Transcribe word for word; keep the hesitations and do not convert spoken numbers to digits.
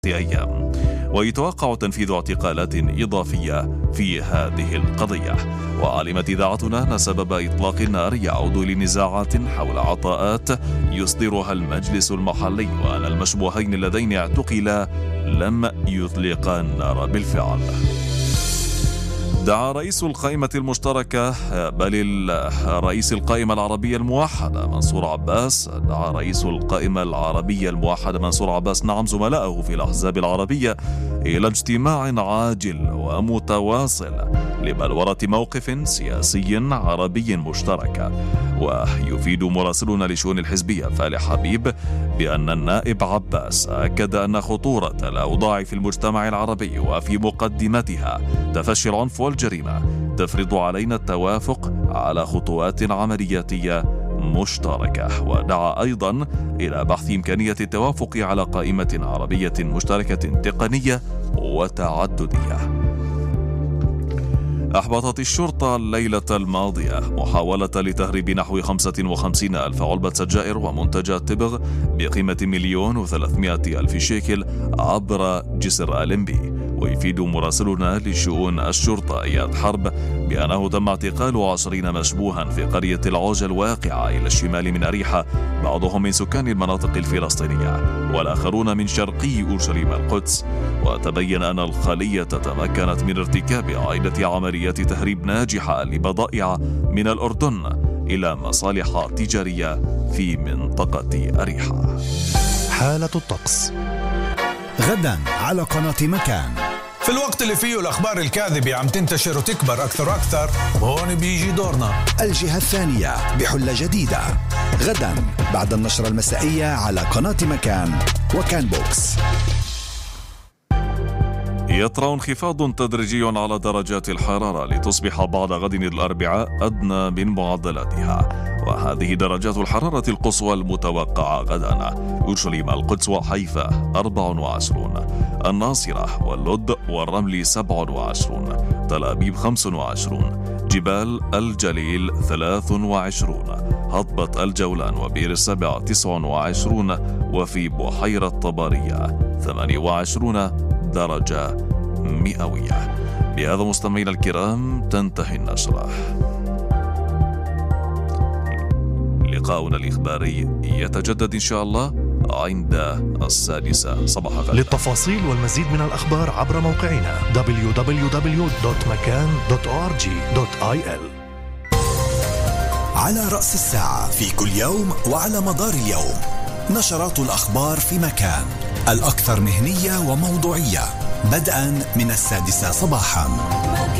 أيام، ويتوقع تنفيذ اعتقالات إضافية في هذه القضية. وعلمت إذاعتنا أن سبب إطلاق النار يعود لنزاعات حول عطاءات يصدرها المجلس المحلي، وأن المشبوهين اللذين اعتقلا لم يطلقا النار بالفعل. دعا رئيس القائمة المشتركة بل رئيس القائمة العربية الموحدة منصور عباس دعا رئيس القائمة العربية الموحدة منصور عباس نعم زملائه في الأحزاب العربية إلى اجتماع عاجل ومتواصل لبلورة موقف سياسي عربي مشترك. ويفيد مراسلنا لشؤون الحزبية فالح حبيب بأن النائب عباس أكد أن خطورة الأوضاع في المجتمع العربي وفي مقدمتها تفشي العنف والجريمة تفرض علينا التوافق على خطوات عملياتية مشتركة. ودعا أيضا إلى بحث إمكانية التوافق على قائمة عربية مشتركة تقنية وتعددية. أحبطت الشرطة الليلة الماضية محاولة لتهريب نحو خمسة وخمسين ألف علبة سجائر ومنتجات تبغ بقيمة مليون وثلاثمائة ألف شيكل عبر جسر ألمبي. ويفيد مراسلنا لشؤون الشرطة إياد حرب بأنه تم اعتقال عشرين مشبوها في قرية العوجة الواقعة إلى الشمال من أريحة، بعضهم من سكان المناطق الفلسطينية والآخرون من شرقي أورشليم القدس. وتبين أن الخلية تمكنت من ارتكاب عدة عمليات تهريب ناجحة لبضائع من الأردن إلى مصالح تجارية في منطقة أريحة. حالة الطقس غدا على قناة مكان. في الوقت اللي فيه الأخبار الكاذبة عم تنتشر وتكبر أكثر وأكثر، هون بيجي دورنا. الجهة الثانية بحلة جديدة غدا بعد النشرة المسائية على قناة مكان وكان بوكس. يطرأ انخفاض تدريجي على درجات الحرارة لتصبح بعد غد الأربعاء أدنى من معدلاتها، وهذه درجات الحرارة القصوى المتوقعة غدا: أورشليم القدس وحيفا أربع وعشرون، الناصرة واللد والرمل سبع وعشرون، تل أبيب خمس وعشرون، جبال الجليل ثلاث وعشرون، هضبة الجولان وبئر السبع تسع وعشرون، وفي بحيرة طبرية ثمانية وعشرون درجة مئوية. بهذا مستمعينا الكرام تنتهي النشرة. لقاؤنا الإخباري يتجدد إن شاء الله عند السادسة صباح غد. للتفاصيل والمزيد من الأخبار عبر موقعنا دبليو دبليو دبليو دوت مكان دوت أو آر جي دوت آي إل. على رأس الساعة في كل يوم وعلى مدار اليوم نشرات الأخبار في مكان، الأكثر مهنية وموضوعية، بدءا من السادسة صباحا.